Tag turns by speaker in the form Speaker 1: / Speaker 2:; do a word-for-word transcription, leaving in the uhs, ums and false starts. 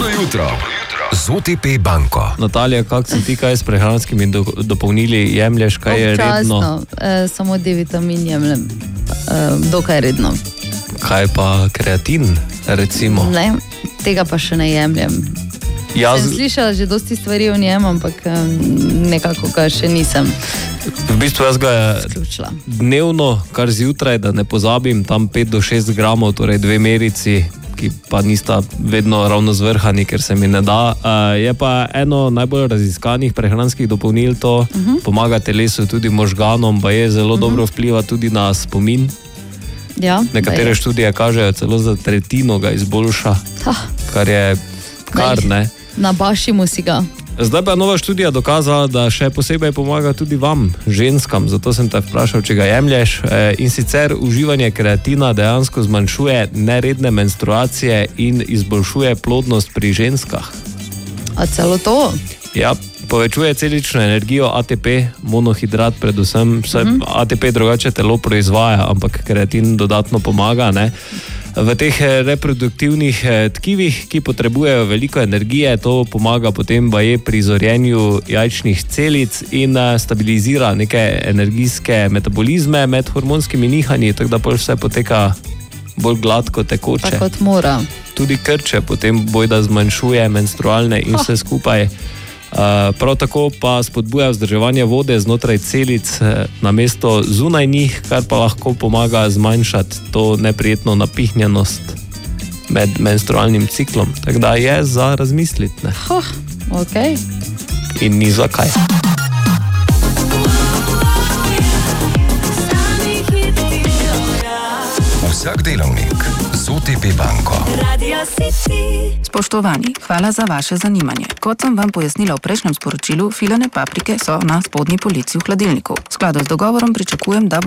Speaker 1: jutro z O T P banko.
Speaker 2: Natalija, kako si ti kaj s prehranskimi do, dopolnili, jemlješ, kaj je redno?
Speaker 3: Občasno, eh, samo D vitamin jemljem, eh, dokaj redno.
Speaker 2: Kaj pa kreatin, recimo?
Speaker 3: Ne, tega pa še ne jemljem.
Speaker 2: Jaz...
Speaker 3: Sem slišala že dosti stvari o njem, ampak eh, nekako ga še nisem.
Speaker 2: V bistvu jaz ga
Speaker 3: Sključila.
Speaker 2: Dnevno, kar zjutraj, da ne pozabim, tam pet do šest gramov, torej dve merici, ki pa nista vedno ravno zvrhani, ker se mi ne da. Uh, je pa eno najbolj raziskanih prehranskih dopolnil to, uh-huh. pomaga telesu, tudi možganom, pa je zelo uh-huh. dobro vpliva tudi na spomin.
Speaker 3: Ja,
Speaker 2: nekatere študije kažejo, celo za tretjino ga izboljša,
Speaker 3: ah.
Speaker 2: kar je kar, ne.
Speaker 3: Nabašimo si ga.
Speaker 2: Zdaj pa je nova študija dokazala, da še posebej pomaga tudi vam, ženskam, zato sem te vprašal, če ga jemlješ. E, in sicer uživanje kreatina dejansko zmanjšuje neredne menstruacije in izboljšuje plodnost pri ženskah.
Speaker 3: A celo to?
Speaker 2: Ja, povečuje celično energijo, A T P, monohidrat predvsem, vse mm-hmm. A T P drugače telo proizvaja, ampak kreatin dodatno pomaga, ne. V teh reproduktivnih tkivih, ki potrebujejo veliko energije, to pomaga potem baje pri zorjenju jajčnih celic in stabilizira neke energijske metabolizme med hormonskimi nihanji, tako da vse poteka bolj gladko, tekoče.
Speaker 3: Tako kot mora.
Speaker 2: Tudi krče potem bojda zmanjšuje menstrualne in vse skupaj. Uh, prav tako pa spodbuja vzdrževanje vode znotraj celic na mesto zunaj njih, kar pa lahko pomaga zmanjšati to neprijetno napihnjenost med menstrualnim ciklom. Tako da je za razmisliti. Ne?
Speaker 3: Oh, okay.
Speaker 2: In ni zakaj.
Speaker 1: Vsak delavnik z O T P banko.
Speaker 4: Spoštovani, hvala za vaše zanimanje. Kot sem vam pojasnila v prejšnjem sporočilu, filane paprike so na spodnji polici v hladilniku. V skladu z dogovorom pričakujem, da